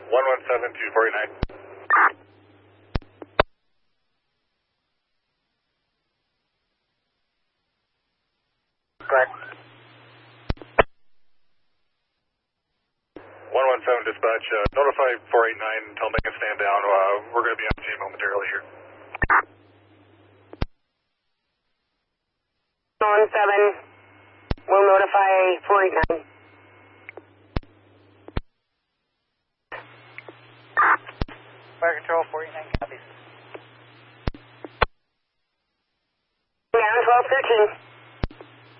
117-249. Correct. 117 dispatch, notify 489 and tell them they can stand down. We're going to be on scene momentarily here. 117, we'll notify 489. Fire control, 489 copies. Down 1213.